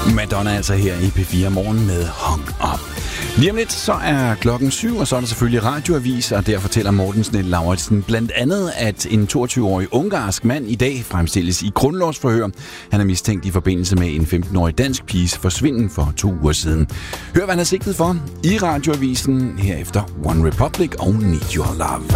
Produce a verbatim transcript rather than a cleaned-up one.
Madonna altså her i P fire Morgen med Hung Up. Lige om lidt, så er klokken syv, og så er der selvfølgelig radioavis, og der fortæller Morten Snell Lauritsen blandt andet, at en toogtyve-årig ungarsk mand i dag fremstilles i grundlovsforhør. Han er mistænkt i forbindelse med en femten-årig dansk piges forsvinden for to uger siden. Hør, hvad han er sigtet for i radioavisen herefter One Republic og Need Your Love.